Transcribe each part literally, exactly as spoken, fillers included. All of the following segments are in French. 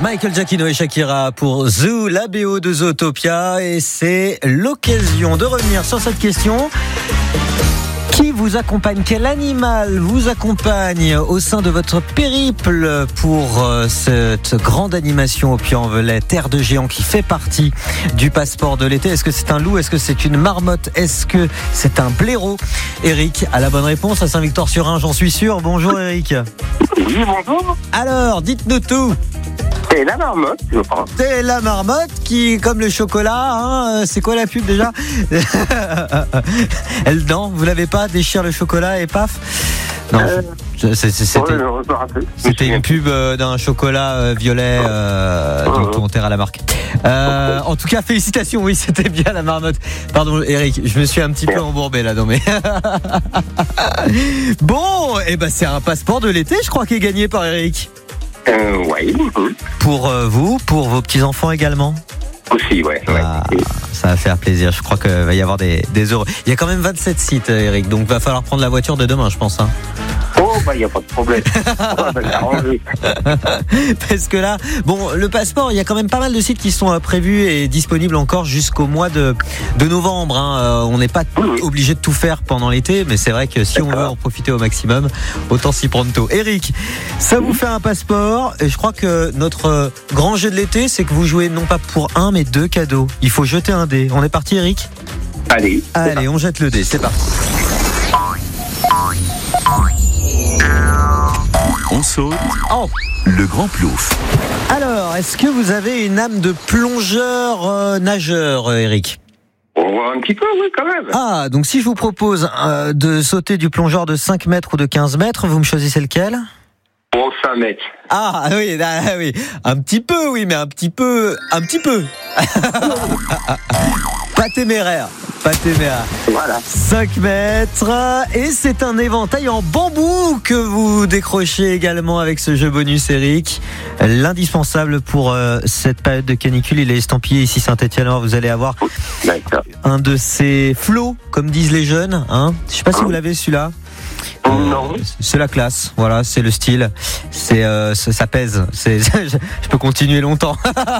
Michael Giacchino et Shakira pour Zoo, la B O de Zootopia. Et c'est l'occasion de revenir sur cette question. Qui vous accompagne? Quel animal vous accompagne au sein de votre périple pour cette grande animation au Puy-en-Velay, Terre de Géants, qui fait partie du passeport de l'été? Est-ce que c'est un loup? Est-ce que c'est une marmotte? Est-ce que c'est un blaireau? Eric a la bonne réponse à Saint-Victor-sur-Ain, j'en suis sûr. Bonjour Eric. Oui, bonjour. Alors, dites-nous tout. C'est la marmotte, je pense. C'est la marmotte qui, comme le chocolat, hein, c'est quoi la pub déjà? Elle, non, vous l'avez pas, déchire le chocolat et paf. Non, Euh, c'est- c'est- c'était, ouais, je me rappelle. c'était une pub euh, d'un chocolat euh, violet euh, dont on terre à la marque. Euh, en tout cas, félicitations, oui, c'était bien la marmotte. Pardon, Eric, je me suis un petit peu embourbé là, non mais. Bon, et ben c'est un passeport de l'été, je crois, qui est gagné par Eric. Euh, ouais, mhm. Pour euh, vous, pour vos petits enfants également. Aussi, ouais. ouais. Ah, ça va faire plaisir. Je crois qu'il va y avoir des, des heureux. Il y a quand même vingt-sept sites, Eric, donc va falloir prendre la voiture de demain, je pense. Hein. Oh, bah, il n'y a pas de problème. On va s'arranger. Parce que là, bon, le passeport, il y a quand même pas mal de sites qui sont euh, prévus et disponibles encore jusqu'au mois de, de novembre. Hein. Euh, on n'est pas Oui, oui. obligé de tout faire pendant l'été, mais c'est vrai que si on veut en profiter au maximum, autant s'y prendre tôt. Eric, ça vous fait un passeport et je crois que notre euh, grand jeu de l'été, c'est que vous jouez non pas pour un, mais deux cadeaux. Il faut jeter un dé. On est parti, Eric? Allez. Allez, on jette le dé, c'est parti. On saute. Oh. Le grand plouf. Alors, est-ce que vous avez une âme de plongeur euh, nageur, euh, Eric? On voit un petit peu, oui, quand même. Ah, donc si je vous propose euh, de sauter du plongeur de cinq mètres ou de quinze mètres, vous me choisissez lequel? Pour cinq mètres. Ah oui, ah, oui, un petit peu, oui, mais un petit peu, un petit peu. Pas téméraire, pas téméraire. Voilà. cinq mètres, et c'est un éventail en bambou que vous décrochez également avec ce jeu bonus, Eric. L'indispensable pour euh, cette période de canicule, il est estampillé ici Saint-Étienne. Vous allez avoir D'accord. un de ces flots, comme disent les jeunes. Hein. Je sais pas si vous l'avez celui-là. Non. C'est la classe, voilà, c'est le style, c'est euh, ça, ça pèse. C'est, je, je peux continuer longtemps.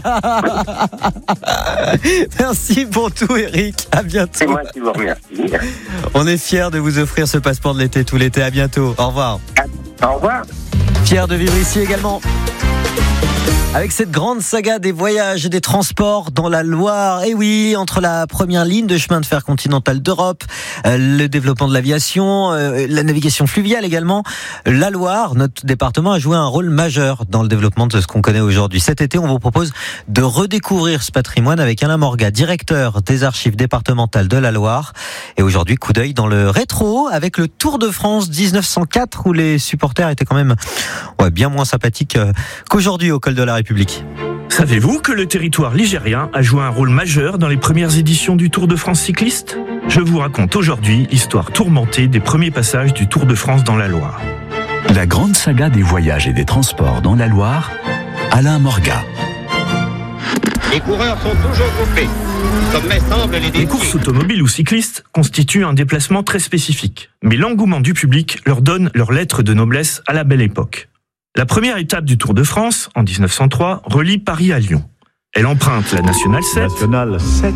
Merci pour tout, Eric. À bientôt. C'est moi qui vous remercie. On est fiers de vous offrir ce passeport de l'été tout l'été. À bientôt. Au revoir. Au revoir. Fiers de vivre ici également. Avec cette grande saga des voyages et des transports dans la Loire. Et oui, entre la première ligne de chemin de fer continental d'Europe, euh, le développement de l'aviation, euh, la navigation fluviale également, la Loire, notre département, a joué un rôle majeur dans le développement de ce qu'on connaît aujourd'hui. Cet été, on vous propose de redécouvrir ce patrimoine avec Alain Morgat, directeur des archives départementales de la Loire. Et aujourd'hui, coup d'œil dans le rétro avec le Tour de France dix-neuf cent quatre, où les supporters étaient quand même ouais, bien moins sympathiques qu'aujourd'hui au col de la République. Savez-vous que le territoire ligérien a joué un rôle majeur dans les premières éditions du Tour de France cycliste? Je vous raconte aujourd'hui l'histoire tourmentée des premiers passages du Tour de France dans la Loire. La grande saga des voyages et des transports dans la Loire. Alain Morgat. Les coureurs sont toujours groupés, comme me semble les Les défis. courses automobiles ou cyclistes constituent un déplacement très spécifique, mais l'engouement du public leur donne leur lettre de noblesse à la belle époque. La première étape du Tour de France, en dix-neuf cent trois, relie Paris à Lyon. Elle emprunte la Nationale sept, National sept.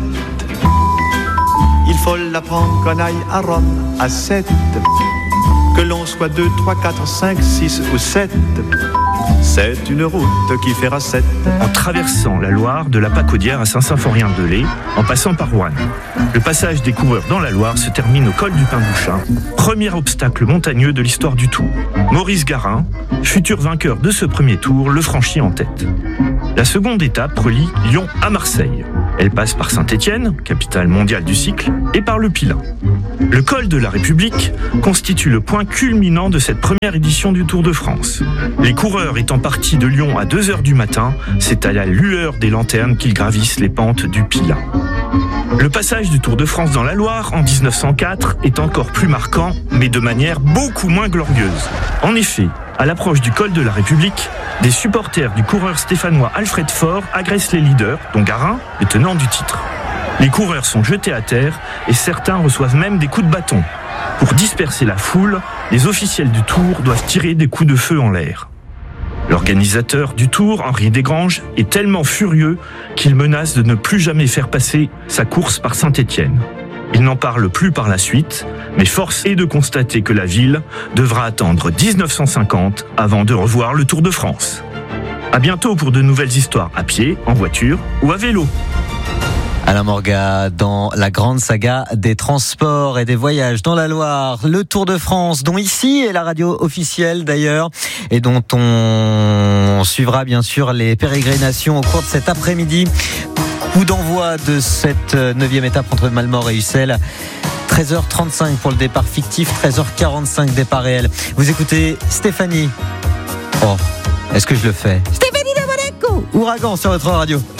Il faut l'apprendre qu'on aille à Rome à sept. Que l'on soit deux, trois, quatre, cinq, six ou sept. C'est une route qui fera sept. en traversant la Loire de la Pacaudière à Saint-Symphorien-de-Lay, en passant par Roanne. Le passage des coureurs dans la Loire se termine au col du Pin-Bouchin, premier obstacle montagneux de l'histoire du Tour. Maurice Garin, futur vainqueur de ce premier tour, le franchit en tête. La seconde étape relie Lyon à Marseille. Elle passe par Saint-Étienne, capitale mondiale du cycle, et par le Pilat. Le col de la République constitue le point culminant de cette première édition du Tour de France. Les coureurs étant partis de Lyon à deux heures du matin, c'est à la lueur des lanternes qu'ils gravissent les pentes du Pilat. Le passage du Tour de France dans la Loire en dix-neuf cent quatre est encore plus marquant, mais de manière beaucoup moins glorieuse. En effet, à l'approche du col de la République, des supporters du coureur stéphanois Alfred Faure agressent les leaders, dont Garin, le tenant du titre. Les coureurs sont jetés à terre et certains reçoivent même des coups de bâton. Pour disperser la foule, les officiels du Tour doivent tirer des coups de feu en l'air. L'organisateur du Tour, Henri Desgranges, est tellement furieux qu'il menace de ne plus jamais faire passer sa course par Saint-Étienne. Il n'en parle plus par la suite, mais force est de constater que la ville devra attendre dix-neuf cent cinquante avant de revoir le Tour de France. À bientôt pour de nouvelles histoires à pied, en voiture ou à vélo. Alain Morgat dans la grande saga des transports et des voyages dans la Loire. Le Tour de France, dont ici est la radio officielle d'ailleurs, et dont on suivra bien sûr les pérégrinations au cours de cet après-midi. Coup d'envoi de cette neuvième étape entre Malmort et Ussel. treize heures trente-cinq pour le départ fictif, treize heures quarante-cinq départ réel. Vous écoutez Stéphanie. Oh, est-ce que je le fais? Stéphanie de Monaco. Ouragan sur votre radio.